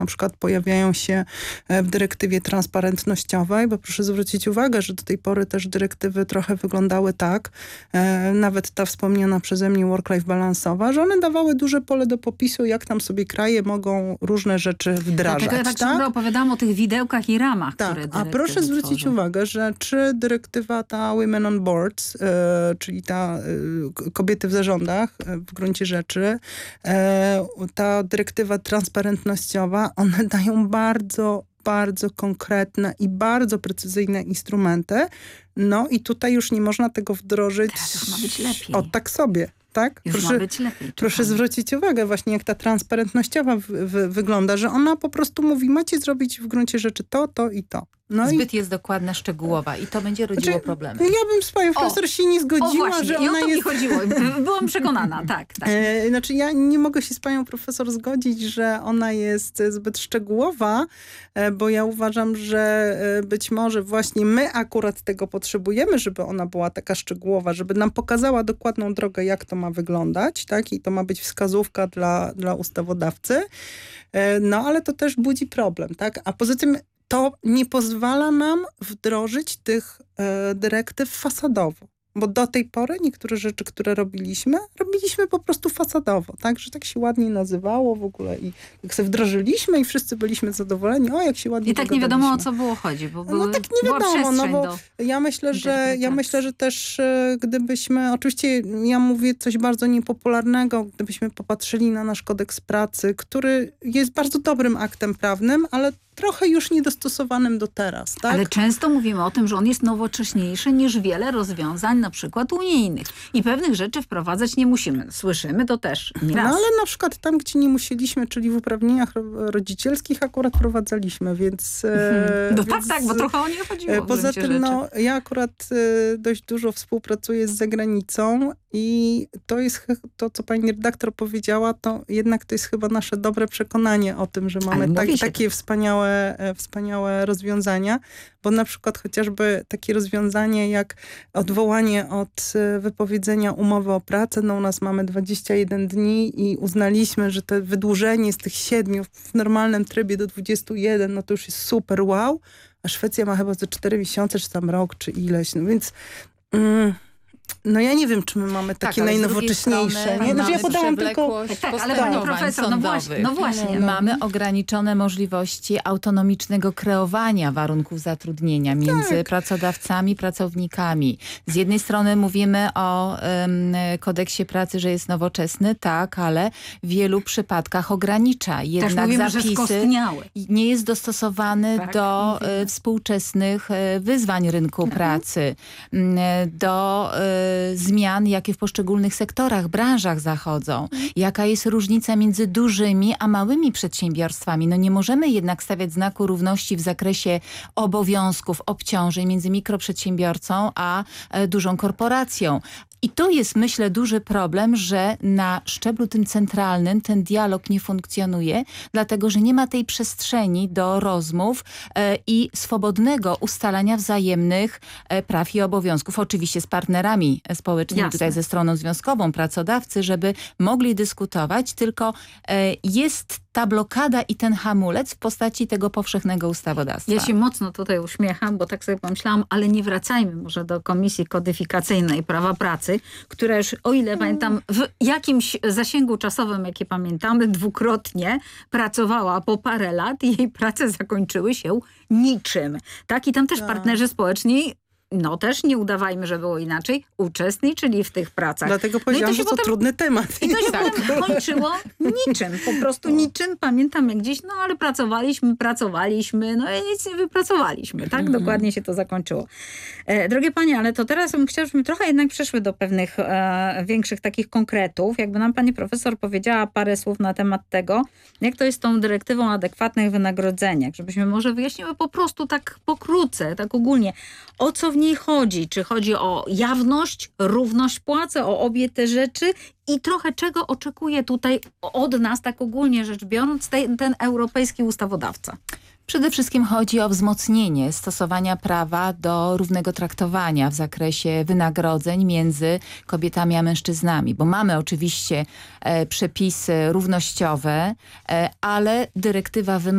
na przykład pojawiają się w dyrektywie transparentnościowej, bo proszę zwrócić uwagę, że do tej pory też dyrektywy trochę wyglądały tak, nawet ta wspomniana przeze mnie work-life balansowa, że one dawały duże pole do popisu, jak tam sobie kraje mogą różne rzeczy wdrażać. Dlatego ja tak ciągle opowiadam o tych widełkach i ramach, które dyrektywy a proszę zwrócić uwagę, że czy dyrektywa ta Women on Boards, czyli ta kobiety w zarządach w gruncie rzeczy, ta dyrektywa transparentnościowa, one dają bardzo konkretne i bardzo precyzyjne instrumenty. No i tutaj już nie można tego wdrożyć. Teraz ma być lepiej. Tak sobie. Tak? Już ma być lepiej. Proszę zwrócić uwagę właśnie, jak ta transparentnościowa wygląda, że ona po prostu mówi, macie zrobić w gruncie rzeczy to i to. No Zbyt jest dokładna, szczegółowa i to będzie rodziło problemy. Ja bym z panią profesor się nie zgodziła, właśnie, że i ona o to jest... mi chodziło. Byłam przekonana, tak. Znaczy ja nie mogę się z panią profesor zgodzić, że ona jest zbyt szczegółowa, bo ja uważam, że być może właśnie my akurat tego potrzebujemy, żeby ona była taka szczegółowa, żeby nam pokazała dokładną drogę, jak to ma wyglądać, tak? I to ma być wskazówka dla ustawodawcy. No ale to też budzi problem, tak? A poza tym to nie pozwala nam wdrożyć tych dyrektyw fasadowo. Bo do tej pory niektóre rzeczy, które robiliśmy po prostu fasadowo, tak? Że tak się ładnie nazywało w ogóle i jak sobie wdrożyliśmy i wszyscy byliśmy zadowoleni, jak się ładnie i tak nie wiadomo, o co było chodzi, bo tak nie wiadomo, bo ja myślę, że też gdybyśmy, oczywiście ja mówię coś bardzo niepopularnego, gdybyśmy popatrzyli na nasz kodeks pracy, który jest bardzo dobrym aktem prawnym, ale trochę już niedostosowanym do teraz, tak? Ale często mówimy o tym, że on jest nowocześniejszy niż wiele rozwiązań, na przykład unijnych. I pewnych rzeczy wprowadzać nie musimy. Słyszymy to też nieraz. No ale na przykład tam, gdzie nie musieliśmy, czyli w uprawnieniach rodzicielskich akurat wprowadzaliśmy, więc... Tak, bo trochę o nie chodziło. Poza tym, ja akurat dość dużo współpracuję z zagranicą i to jest to, co pani redaktor powiedziała, to jednak to jest chyba nasze dobre przekonanie o tym, że mamy takie wspaniałe rozwiązania, bo na przykład chociażby takie rozwiązanie jak odwołanie od wypowiedzenia umowy o pracę, no u nas mamy 21 dni i uznaliśmy, że to wydłużenie z tych 7 w normalnym trybie do 21, no to już jest super wow, a Szwecja ma chyba za 4 miesiące, czy tam rok, czy ileś, no więc... No ja nie wiem, czy my mamy takie najnowocześniejsze. Nie? Mamy ja podałam tylko... ale pani profesor, no właśnie. Mamy ograniczone możliwości autonomicznego kreowania warunków zatrudnienia między pracodawcami, pracownikami. Z jednej strony mówimy o kodeksie pracy, że jest nowoczesny, tak, ale w wielu przypadkach ogranicza. Jednak też mówimy, zapisy nie jest dostosowany do współczesnych wyzwań rynku pracy, do zmian, jakie w poszczególnych sektorach, branżach zachodzą. Jaka jest różnica między dużymi a małymi przedsiębiorstwami. No nie możemy jednak stawiać znaku równości w zakresie obowiązków, obciążeń między mikroprzedsiębiorcą a dużą korporacją. I to jest, myślę, duży problem, że na szczeblu tym centralnym ten dialog nie funkcjonuje, dlatego że nie ma tej przestrzeni do rozmów i swobodnego ustalania wzajemnych praw i obowiązków. Oczywiście z partnerami społecznymi, tutaj ze stroną związkową, pracodawcy, żeby mogli dyskutować, tylko jest ta blokada i ten hamulec w postaci tego powszechnego ustawodawstwa. Ja się mocno tutaj uśmiecham, bo tak sobie pomyślałam, ale nie wracajmy może do Komisji Kodyfikacyjnej Prawa Pracy, która już, o ile pamiętam, w jakimś zasięgu czasowym, jakie pamiętamy, dwukrotnie pracowała po parę lat i jej prace zakończyły się niczym. Tak? I tam też partnerzy społeczni, no też nie udawajmy, że było inaczej, uczestniczyli w tych pracach. Dlatego powiedziałam, że to trudny temat. I to się potem kończyło niczym, po prostu niczym. Pamiętam jak gdzieś, no ale pracowaliśmy, no i nic nie wypracowaliśmy. Tak dokładnie się to zakończyło. Drogie panie, ale to teraz bym chciała, żebyśmy trochę jednak przeszły do pewnych większych takich konkretów. Jakby nam pani profesor powiedziała parę słów na temat tego, jak to jest z tą dyrektywą o adekwatnych wynagrodzeniach. Żebyśmy może wyjaśniły po prostu tak pokrótce, tak ogólnie, o co w niej chodzi. Czy chodzi o jawność, równość płacy, o obie te rzeczy i trochę czego oczekuje tutaj od nas, tak ogólnie rzecz biorąc, ten europejski ustawodawca? Przede wszystkim chodzi o wzmocnienie stosowania prawa do równego traktowania w zakresie wynagrodzeń między kobietami a mężczyznami, bo mamy oczywiście przepisy równościowe, ale dyrektywa wymaga